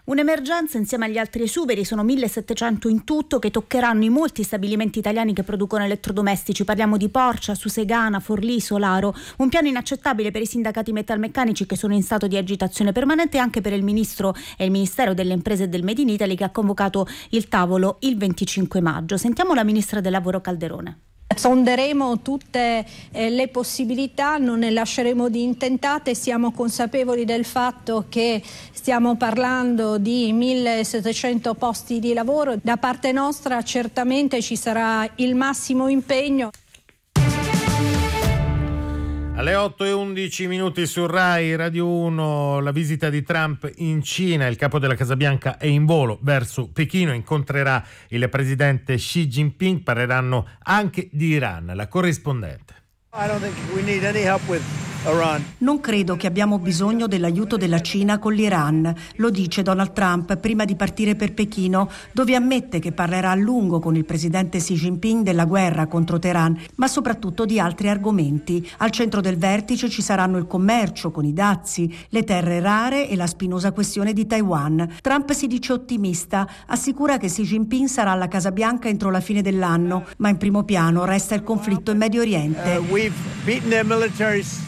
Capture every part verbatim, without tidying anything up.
Un'emergenza insieme agli altri esuberi, sono millesettecento in tutto, che toccheranno i molti stabilimenti italiani che producono elettrodomestici. Parliamo di Porcia, Susegana, Forlì, Solaro. Un piano inaccettabile per i sindacati metalmeccanici che sono in stato di agitazione permanente, e anche per il ministro e il Ministero delle Imprese e del Made in Italy, che ha convocato il tavolo il venticinque maggio. Sentiamo la ministra del Lavoro Calderone. Sonderemo tutte eh, le possibilità, non ne lasceremo di intentate. Siamo consapevoli del fatto che stiamo parlando di millesettecento posti di lavoro. Da parte nostra certamente ci sarà il massimo impegno. Alle otto e undici minuti su Rai Radio uno, la visita di Trump in Cina. Il capo della Casa Bianca è in volo verso Pechino, incontrerà il presidente Xi Jinping, parleranno anche di Iran. La corrispondente. Non credo che abbiamo bisogno dell'aiuto della Cina con l'Iran, lo dice Donald Trump prima di partire per Pechino, dove ammette che parlerà a lungo con il presidente Xi Jinping della guerra contro Teheran, ma soprattutto di altri argomenti. Al centro del vertice ci saranno il commercio con i dazi, le terre rare e la spinosa questione di Taiwan. Trump si dice ottimista, assicura che Xi Jinping sarà alla Casa Bianca entro la fine dell'anno, ma in primo piano resta il conflitto in Medio Oriente. Uh, we've beaten their militaries.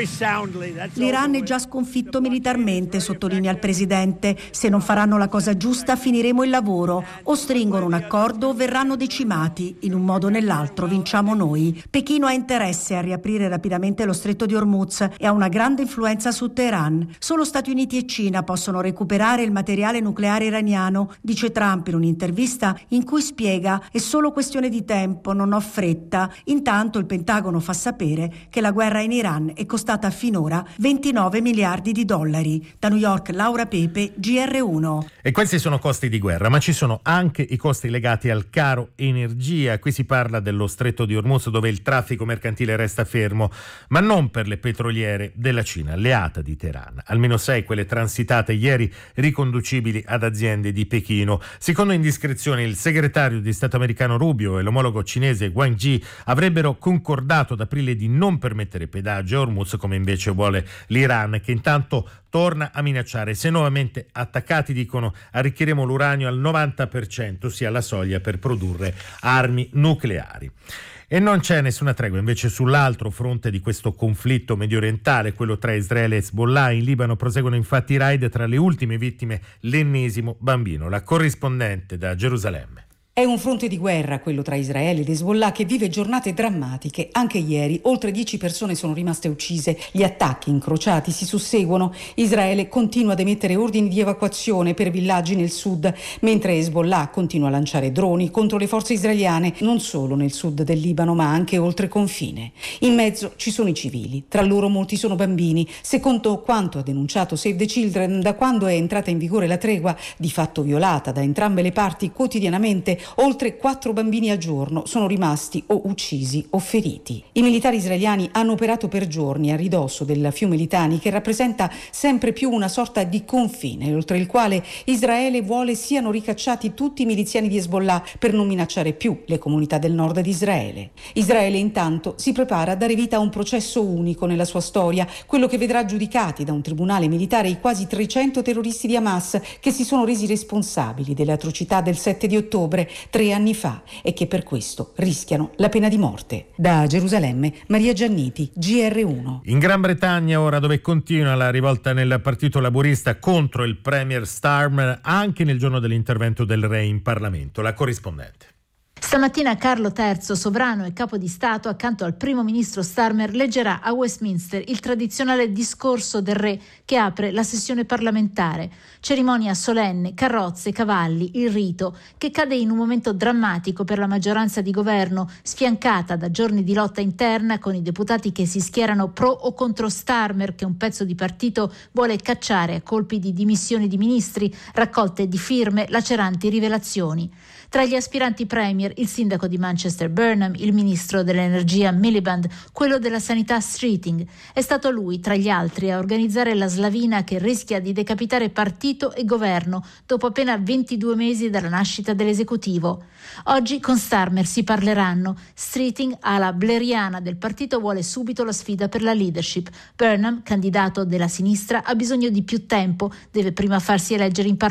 L'Iran è già sconfitto militarmente, sottolinea il presidente. Se non faranno la cosa giusta finiremo il lavoro, o stringono un accordo o verranno decimati. In un modo o nell'altro vinciamo noi. Pechino ha interesse a riaprire rapidamente lo stretto di Hormuz e ha una grande influenza su Teheran. Solo Stati Uniti e Cina possono recuperare il materiale nucleare iraniano, dice Trump in un'intervista in cui spiega: è solo questione di tempo, non ho fretta. Intanto il Pentagono fa sapere che la guerra in Iran è costata finora ventinove miliardi di dollari. Da New York, Laura Pepe, G R uno. E questi sono costi di guerra, ma ci sono anche i costi legati al caro energia. Qui si parla dello stretto di Hormuz, dove il traffico mercantile resta fermo, ma non per le petroliere della Cina, alleata di Teheran. Almeno sei quelle transitate ieri, riconducibili ad aziende di Pechino. Secondo indiscrezioni, il segretario di Stato americano Rubio e l'omologo cinese Wang Yi avrebbero concordato ad aprile di non permettere pedaggio a Hormuz, come invece vuole l'Iran, che intanto torna a minacciare. Se nuovamente attaccati, dicono, arricchiremo l'uranio al novanta per cento, ossia la soglia per produrre armi nucleari. E non c'è nessuna tregua invece sull'altro fronte di questo conflitto mediorientale, quello tra Israele e Hezbollah. In Libano proseguono infatti i raid, tra le ultime vittime l'ennesimo bambino. La corrispondente da Gerusalemme. È un fronte di guerra quello tra Israele ed Hezbollah, che vive giornate drammatiche. Anche ieri oltre dieci persone sono rimaste uccise. Gli attacchi incrociati si susseguono. Israele continua ad emettere ordini di evacuazione per villaggi nel sud, mentre Hezbollah continua a lanciare droni contro le forze israeliane, non solo nel sud del Libano ma anche oltre confine. In mezzo ci sono i civili, tra loro molti sono bambini. Secondo quanto ha denunciato Save the Children, da quando è entrata in vigore la tregua, di fatto violata da entrambe le parti quotidianamente, oltre quattro bambini al giorno sono rimasti o uccisi o feriti. I militari israeliani hanno operato per giorni a ridosso del fiume Litani, che rappresenta sempre più una sorta di confine, oltre il quale Israele vuole siano ricacciati tutti i miliziani di Hezbollah per non minacciare più le comunità del nord di Israele. Israele intanto si prepara a dare vita a un processo unico nella sua storia, quello che vedrà giudicati da un tribunale militare i quasi trecento terroristi di Hamas che si sono resi responsabili delle atrocità del sette di ottobre, tre anni fa, e che per questo rischiano la pena di morte. Da Gerusalemme, Maria Gianniti, G R uno. In Gran Bretagna ora, dove continua la rivolta nel Partito Laburista contro il Premier Starmer, anche nel giorno dell'intervento del re in Parlamento. La corrispondente. Stamattina Carlo terzo, sovrano e capo di Stato, accanto al primo ministro Starmer, leggerà a Westminster il tradizionale discorso del re che apre la sessione parlamentare. Cerimonia solenne, carrozze, cavalli, il rito, che cade in un momento drammatico per la maggioranza di governo, sfiancata da giorni di lotta interna con i deputati che si schierano pro o contro Starmer, che un pezzo di partito vuole cacciare a colpi di dimissioni di ministri, raccolte di firme, laceranti rivelazioni. Tra gli aspiranti premier, il sindaco di Manchester Burnham, il ministro dell'energia Miliband, quello della sanità Streeting. È stato lui, tra gli altri, a organizzare la slavina che rischia di decapitare partito e governo dopo appena ventidue mesi dalla nascita dell'esecutivo. Oggi con Starmer si parleranno. Streeting, ala blairiana del partito, vuole subito la sfida per la leadership. Burnham, candidato della sinistra, ha bisogno di più tempo, deve prima farsi eleggere in Parlamento.